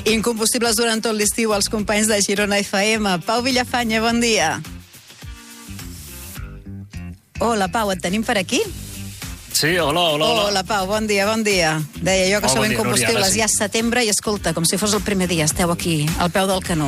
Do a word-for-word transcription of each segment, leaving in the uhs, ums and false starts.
Incombustibles durant tot l'estiu els companys de Girona F M. Pau Villafanya, bon dia. Hola, Pau, et tenim per aquí? Sí, hola, hola, hola. Hola, Pau, bon dia, bon dia. Deia jo que Oh, sou bon dia, incombustibles, Núria, ara sí. ja és setembre i escolta, com si fos el primer dia, esteu aquí, al peu del canó.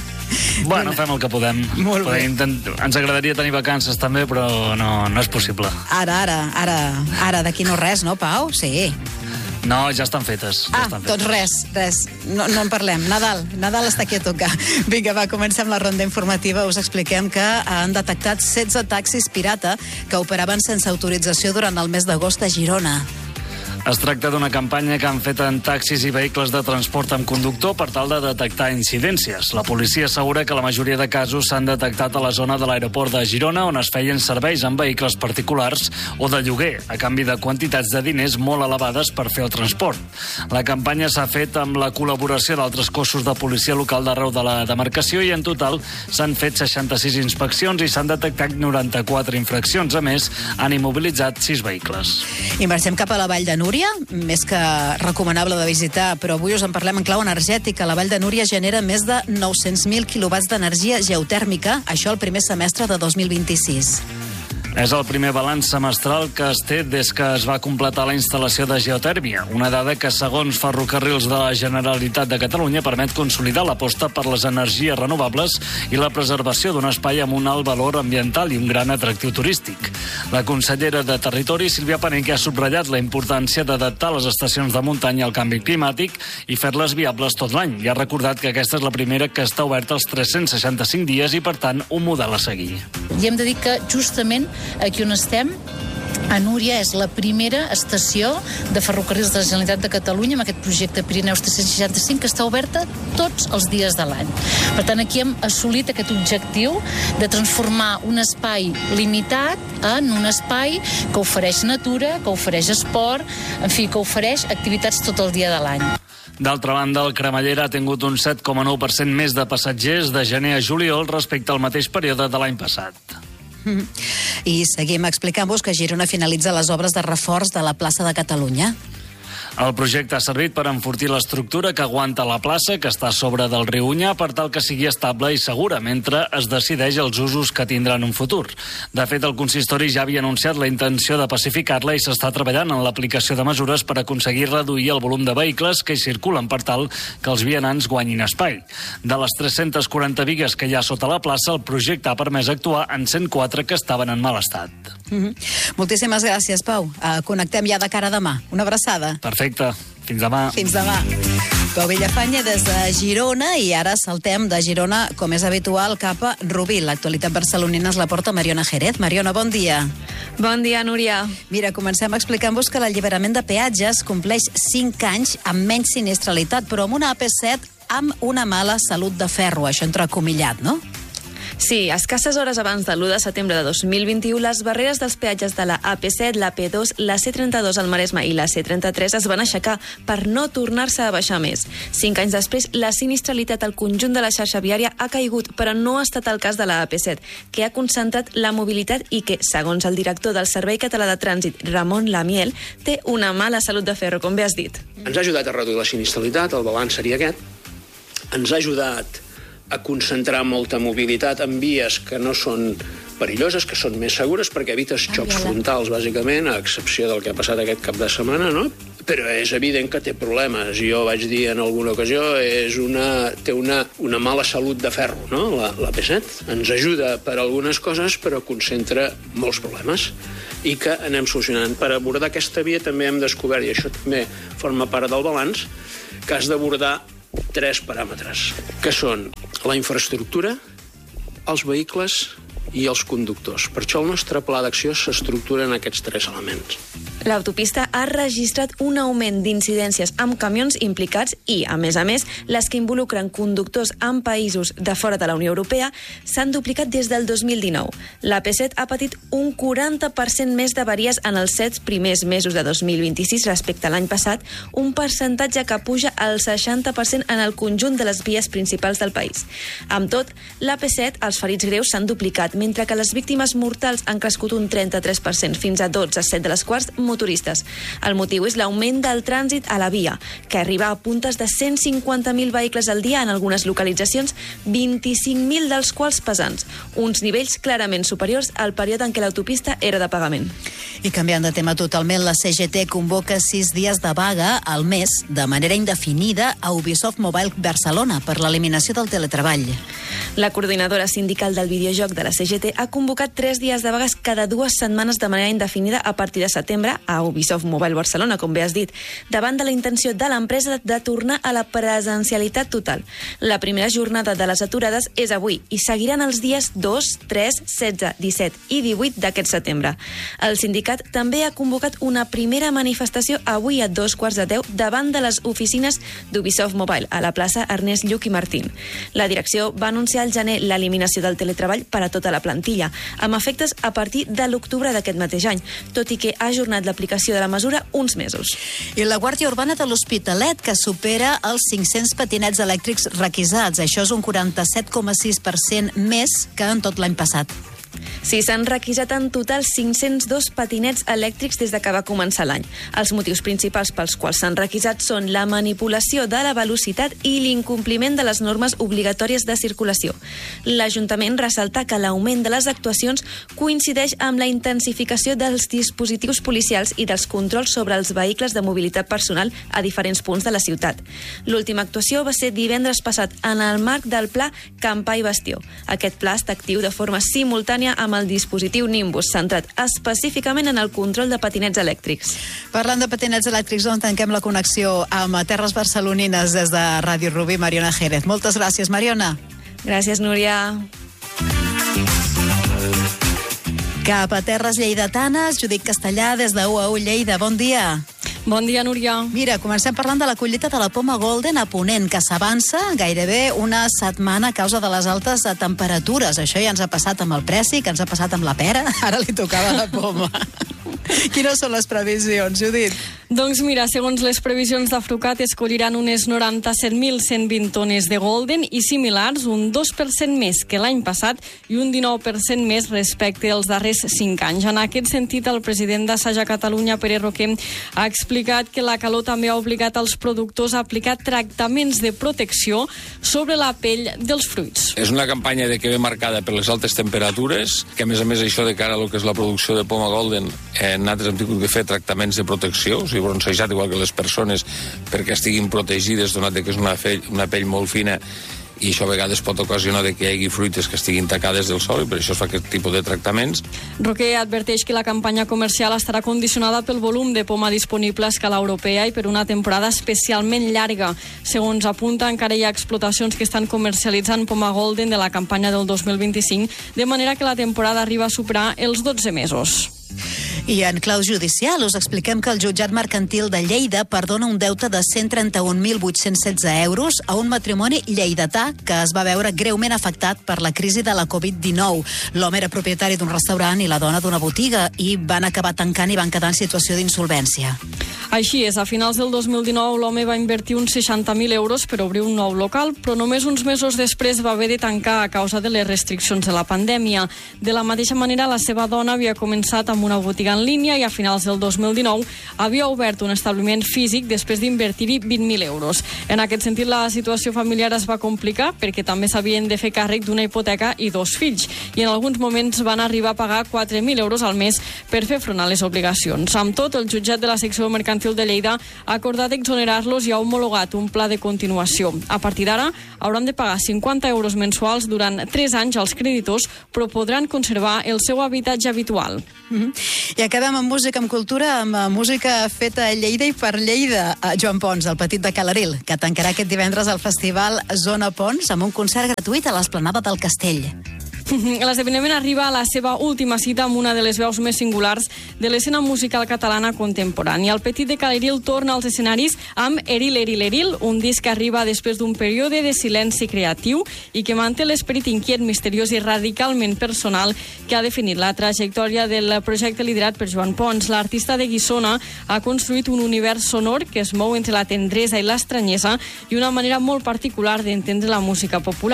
Bueno, fem el que podem. Molt bé. Intent... Ens agradaria tenir vacances també, però no, no és possible. Ara, ara, ara, ara, d'aquí no res, no, Pau? Sí. No, ja estan fetes. Ja Ah, estan fetes. doncs res, res. No, no en parlem. Nadal, Nadal està aquí a tocar. Vinga, va, comencem la ronda informativa. Us expliquem que han detectat setze taxis pirata que operaven sense autorització durant el mes d'agost a Girona. Es tracta d'una campanya que han fet en taxis i vehicles de transport amb conductor per tal de detectar incidències. La policia assegura que la majoria de casos s'han detectat a la zona de l'aeroport de Girona, on es feien serveis amb vehicles particulars o de lloguer, a canvi de quantitats de diners molt elevades per fer el transport. La campanya s'ha fet amb la col·laboració d'altres cossos de policia local d'arreu de la demarcació i en total s'han fet seixanta-sis inspeccions i s'han detectat noranta-quatre infraccions. A més, han immobilitzat sis vehicles. I marxem cap a la Vall de Núria, més que recomanable de visitar, però avui us en parlem en clau energètica. La Vall de Núria genera més de nou-cents mil quilowatts d'energia geotèrmica, això el primer semestre de dos mil vint-i-sis. És el primer balanç semestral que es té des que es va completar la instal·lació de geotèrmia, una dada que, segons Ferrocarrils de la Generalitat de Catalunya, permet consolidar l'aposta per les energies renovables i la preservació d'un espai amb un alt valor ambiental i un gran atractiu turístic. La consellera de Territori, Sílvia Paneque, ha subratllat la importància d'adaptar les estacions de muntanya al canvi climàtic i fer-les viables tot l'any. I ha recordat que aquesta és la primera que està oberta els tres-cents seixanta-cinc dies i, per tant, un model a seguir. I hem de dir que, justament, aquí on estem, a Núria, és la primera estació de Ferrocarrils de la Generalitat de Catalunya amb aquest projecte Pirineus tres-cents seixanta-cinc que està oberta tots els dies de l'any. Per tant, aquí hem assolit aquest objectiu de transformar un espai limitat en un espai que ofereix natura, que ofereix esport, en fi, que ofereix activitats tot el dia de l'any. D'altra banda, el Cremallera ha tingut un set coma nou per cent més de passatgers de gener a juliol respecte al mateix període de l'any passat. I seguim explicant-vos que Girona finalitza les obres de reforç de la plaça de Catalunya. El projecte ha servit per enfortir l'estructura que aguanta la plaça, que està a sobre del riu Unyà, per tal que sigui estable i segura, mentre es decideix els usos que tindrà en un futur. De fet, el consistori ja havia anunciat la intenció de pacificar-la i s'està treballant en l'aplicació de mesures per aconseguir reduir el volum de vehicles que hi circulen per tal que els vianants guanyin espai. De les tres-centes quaranta bigues que hi ha sota la plaça, el projecte ha permès actuar en cent quatre que estaven en mal estat. Mm-hmm. Moltíssimes gràcies, Pau. Uh, connectem ja de cara a demà. Una abraçada. Perfecte. Fins demà. Fins demà. Pau Villafanya des de Girona i ara saltem de Girona, com és habitual, cap a Rubí. L'actualitat barcelonina es la porta Mariona Jerez. Mariona, bon dia. Bon dia, Núria. Mira, comencem explicant-vos que l'alliberament de peatges compleix cinc anys amb menys sinistralitat, però amb una A P set amb una mala salut de ferro, això entrecomillat, no? Sí, a escasses hores abans de l'u de setembre de dos mil vint-i-u, les barreres dels peatges de la A P set, la P dos, la C trenta-dos al Maresme i la C trenta-tres es van aixecar per no tornar-se a baixar més. Cinc anys després, la sinistralitat al conjunt de la xarxa viària ha caigut, però no ha estat el cas de la A P set, que ha concentrat la mobilitat i que, segons el director del Servei Català de Trànsit, Ramon Lamiel, té una mala salut de ferro, com bé has dit. Ens ha ajudat a reduir la sinistralitat, el balanç seria aquest. Ens ha ajudat a concentrar molta mobilitat en vies que no són perilloses, que són més segures, perquè evites xocs frontals, bàsicament, a excepció del que ha passat aquest cap de setmana, no? Però és evident que té problemes. Jo vaig dir en alguna ocasió, és una, té una, una mala salut de ferro, no? La, la P set ens ajuda per algunes coses, però concentra molts problemes i que anem solucionant. Per abordar aquesta via també hem descobert, i això també forma part del balanç, que has d'abordar tres paràmetres, que són la infraestructura, els vehicles i els conductors. Per això el nostre pla d'acció s'estructura en aquests tres elements. L'autopista ha registrat un augment d'incidències amb camions implicats i, a més a més, les que involucren conductors en països de fora de la Unió Europea s'han duplicat des del dos mil dinou. La P set ha patit un quaranta per cent més d'avaries en els set primers mesos de dos mil vint-i-sis respecte a l'any passat, un percentatge que puja al seixanta per cent en el conjunt de les vies principals del país. Amb tot, la P set, els ferits greus s'han duplicat, mentre que les víctimes mortals han crescut un trenta-tres per cent, fins a dotze, set de les quals motoristes. El motiu és l'augment del trànsit a la via, que arriba a puntes de cent cinquanta mil vehicles al dia en algunes localitzacions, vint-i-cinc mil dels quals pesants, uns nivells clarament superiors al període en què l'autopista era de pagament. I canviant de tema totalment, la C G T convoca sis dies de vaga al mes de manera indefinida a Ubisoft Mobile Barcelona per l'eliminació del teletreball. La coordinadora sindical del videojoc de la C G T ha convocat tres dies de vagues cada dues setmanes de manera indefinida a partir de setembre a Ubisoft Mobile Barcelona, com bé has dit, davant de la intenció de l'empresa de tornar a la presencialitat total. La primera jornada de les aturades és avui i seguiran els dies dos, tres, setze, disset i divuit d'aquest setembre. El sindicat també ha convocat una primera manifestació avui a dos quarts de deu davant de les oficines d'Ubisoft Mobile a la plaça Ernest Lluch i Martín. La direcció va anunciar al gener l'eliminació del teletreball per a tota la plantilla, amb efectes a partir de l'octubre d'aquest mateix any, tot i que ha ajornat l'aplicació de la mesura uns mesos. I la Guàrdia Urbana de l'Hospitalet, que supera els cinc-cents patinets elèctrics requisats. Això és un quaranta-set coma sis per cent més que en tot l'any passat. Sí, s'han requisat en total cinc-cents dos patinets elèctrics des de que va començar l'any. Els motius principals pels quals s'han requisat són la manipulació de la velocitat i l'incompliment de les normes obligatòries de circulació. L'Ajuntament ressalta que l'augment de les actuacions coincideix amb la intensificació dels dispositius policials i dels controls sobre els vehicles de mobilitat personal a diferents punts de la ciutat. L'última actuació va ser divendres passat en el marc del pla Campà i Bastió. Aquest pla està actiu de forma simultània amb el dispositiu Nimbus, centrat específicament en el control de patinets elèctrics. Parlant de patinets elèctrics, on tanquem la connexió amb terres barcelonines des de Ràdio Rubí, Mariona Jerez. Moltes gràcies, Mariona. Gràcies, Núria. Cap a terres lleidatanes, Judit Castellà, des de U A U Lleida. Bon dia. Bon dia, Núria. Mira, comencem parlant de la collita de la poma golden a Ponent, que s'avança gairebé una setmana a causa de les altes temperatures. Això ja ens ha passat amb el pressi, que ens ha passat amb la pera, ara li tocava la poma. Quines són les previsions, Judit? Doncs mira, segons les previsions d'Afrucat, es colliran unes noranta-set mil cent vint tones de golden i similars, un dos per cent més que l'any passat i un dinou per cent més respecte als darrers cinc anys. En aquest sentit, el president d'Assaja Catalunya, Pere Roquer, ha explicat que la calor també ha obligat els productors a aplicar tractaments de protecció sobre la pell dels fruits. És una campanya de que ve marcada per les altes temperatures, que a més a més això de cara a lo que és la producció de poma golden, eh, nosaltres hem tingut de fer tractaments de protecció, o sigui, bronzejat igual que les persones, perquè estiguin protegides, donat que és una pell, una pell molt fina, i això a vegades pot ocasionar que hi hagi fruites que estiguin tacades del sol, i per això es fa aquest tipus de tractaments. Roquer adverteix que la campanya comercial estarà condicionada pel volum de poma disponible a escala europea i per una temporada especialment llarga. Segons apunta, encara hi ha explotacions que estan comercialitzant poma golden de la campanya del dos mil vint-i-cinc, de manera que la temporada arriba a superar els dotze mesos. I en clau judicial us expliquem que el jutjat mercantil de Lleida perdona un deute de cent trenta-un mil vuit-cents setze euros a un matrimoni lleidatà que es va veure greument afectat per la crisi de la covid dinou. L'home era propietari d'un restaurant i la dona d'una botiga i van acabar tancant i van quedar en situació d'insolvència. Així és, a finals del dos mil dinou l'home va invertir uns seixanta mil euros per obrir un nou local, però només uns mesos després va haver de tancar a causa de les restriccions de la pandèmia. De la mateixa manera, la seva dona havia començat amb una botiga en línia i a finals del dos mil dinou havia obert un establiment físic després d'invertir-hi vint mil euros. En aquest sentit, la situació familiar es va complicar perquè també s'havien de fer càrrec d'una hipoteca i dos fills, i en alguns moments van arribar a pagar quatre mil euros al mes per fer front a les obligacions. Amb tot, el jutjat de la secció mercantil de Lleida ha acordat exonerar-los i ha homologat un pla de continuació. A partir d'ara, hauran de pagar cinquanta euros mensuals durant tres anys als creditors, però podran conservar el seu habitatge habitual. Mm-hmm. I acabem amb música, amb cultura, amb música feta a Lleida i per Lleida. Joan Pons, el petit de Calaril, que tancarà aquest divendres el festival Zona Pons amb un concert gratuït a l'esplanada del Castell. L'esdeveniment arriba a la seva última cita amb una de les veus més singulars de l'escena musical catalana contemporània. El petit de Calaril torna als escenaris amb Eril, Eril, Eril, un disc que arriba després d'un període de silenci creatiu i que manté l'esperit inquiet, misteriós i radicalment personal que ha definit la trajectòria del projecte liderat per Joan Pons. L'artista de Guissona ha construït un univers sonor que es mou entre la tendresa i l'estranyesa i una manera molt particular d'entendre la música popular.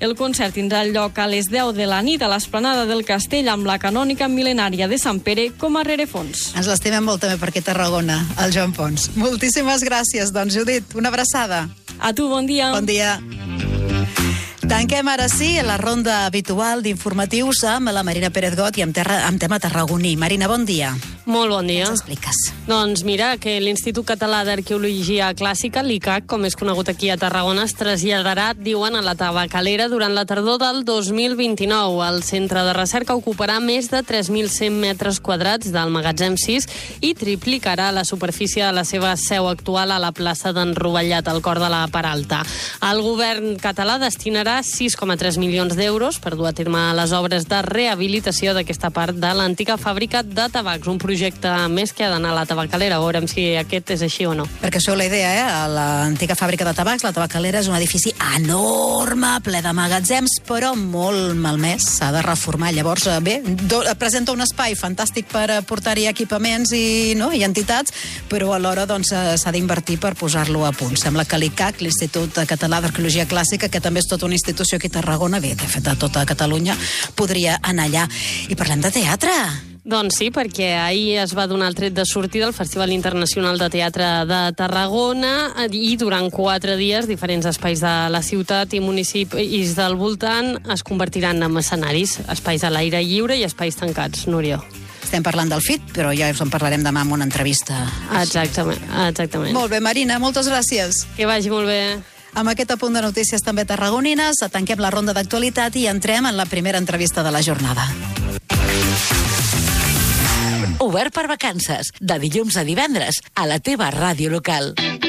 El concert tindrà lloc a les deu de la nit a l'Esplanada del Castell amb la canònica mil·lenària de Sant Pere com a rerefons. Ens l'estimem molt també per aquí a Tarragona, el Joan Pons. Moltíssimes gràcies, doncs, Judit. Una abraçada. A tu, bon dia. Bon dia. Tanquem ara sí la ronda habitual d'informatius amb la Marina Pérez Got i amb, terra, amb tema tarragoní. Marina, bon dia. Molt bon dia. Què ens expliques? Doncs mira, que l'Institut Català d'Arqueologia Clàssica, l'I C A C, com és conegut aquí a Tarragona, es traslladarà, diuen, a la Tabacalera durant la tardor del dos mil vint-i-nou. El centre de recerca ocuparà més de tres mil cent metres quadrats del magatzem sis i triplicarà la superfície de la seva seu actual a la plaça d'en Rovellat, al cor de la Peralta. El govern català destinarà sis coma tres milions d'euros per dur a terme les obres de rehabilitació d'aquesta part de l'antiga fàbrica de tabacs, un projecte més que ha d'anar a la Tabacalera. Veurem si aquest és així o no. Perquè això la idea, eh? A l'antiga fàbrica de tabacs, la Tabacalera és un edifici enorme, ple de magatzems, però molt malmès, s'ha de reformar. Llavors, bé, do, presenta un espai fantàstic per portar-hi equipaments i, no, i entitats, però alhora doncs, s'ha d'invertir per posar-lo a punt. Sembla que l'I C A C, l'Institut Català d'Arqueologia Clàssica, que també és tota una institució aquí a Tarragona, bé, de fet, a tota Catalunya, podria anar allà. I parlem de teatre. Doncs sí, perquè ahir es va donar el tret de sortida al Festival Internacional de Teatre de Tarragona i durant quatre dies diferents espais de la ciutat i municipis del voltant es convertiran en escenaris, espais a l'aire lliure i espais tancats. Núria. Estem parlant del F I T, però ja us en parlarem demà en una entrevista. Exactament, exactament. Molt bé, Marina, moltes gràcies. Que vagi molt bé. Amb aquest apunt de notícies també tarragonines, tanquem la ronda d'actualitat i entrem en la primera entrevista de la jornada. Obert per vacances, de dilluns a divendres, a la teva ràdio local.